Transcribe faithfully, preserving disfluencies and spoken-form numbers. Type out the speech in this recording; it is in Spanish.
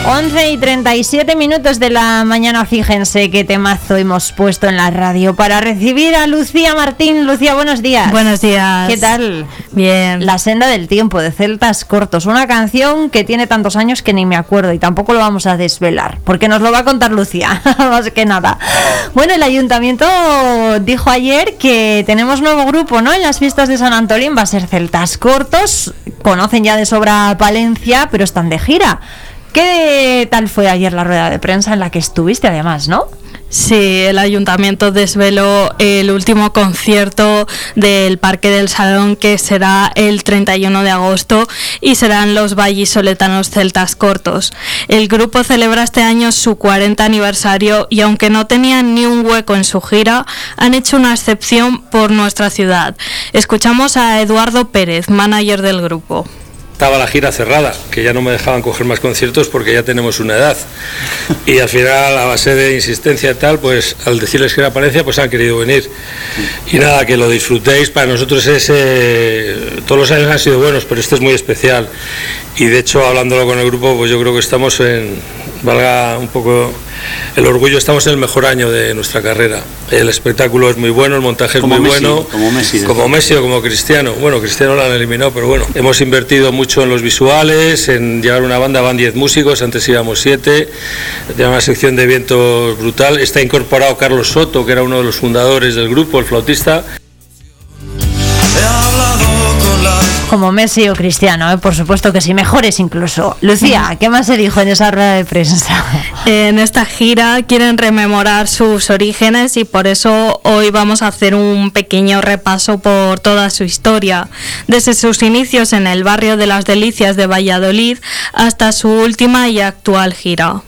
once y treinta y siete minutos de la mañana, fíjense qué temazo hemos puesto en la radio para recibir a Lucía Martín. Lucía, buenos días. Buenos días. ¿Qué tal? Bien. La senda del tiempo, de Celtas Cortos, una canción que tiene tantos años que ni me acuerdo y tampoco lo vamos a desvelar, porque nos lo va a contar Lucía, más que nada. Bueno, el ayuntamiento dijo ayer que tenemos nuevo grupo, ¿no? En las fiestas de San Antolín va a ser Celtas Cortos, conocen ya de sobra Palencia, pero están de gira. ¿Qué tal fue ayer la rueda de prensa en la que estuviste además, no? Sí, el ayuntamiento desveló el último concierto del Parque del Salón, que será el treinta y uno de agosto y serán los vallisoletanos Celtas Cortos. El grupo celebra este año su cuarenta aniversario y aunque no tenían ni un hueco en su gira, han hecho una excepción por nuestra ciudad. Escuchamos a Eduardo Pérez, manager del grupo. Estaba la gira cerrada, que ya no me dejaban coger más conciertos porque ya tenemos una edad. Y al final, a base de insistencia y tal, pues al decirles que era Palencia, pues han querido venir. Y nada, que lo disfrutéis. Para nosotros es, eh, todos los años han sido buenos, pero este es muy especial. Y de hecho, hablándolo con el grupo, pues yo creo que estamos en, valga un poco el orgullo, estamos en el mejor año de nuestra carrera. El espectáculo es muy bueno, el montaje es muy Messi, bueno, como Messi, como Messi o como Cristiano. Bueno, Cristiano lo han eliminado, pero bueno, hemos invertido mucho en los visuales, en llevar una banda, van diez músicos, antes íbamos siete, tiene una sección de vientos brutal. Está incorporado Carlos Soto, que era uno de los fundadores del grupo, el flautista. Como Messi o Cristiano, ¿eh? Por supuesto que sí, mejores incluso. Lucía, ¿qué más se dijo en esa rueda de prensa? En esta gira quieren rememorar sus orígenes y por eso hoy vamos a hacer un pequeño repaso por toda su historia, desde sus inicios en el barrio de Las Delicias de Valladolid hasta su última y actual gira.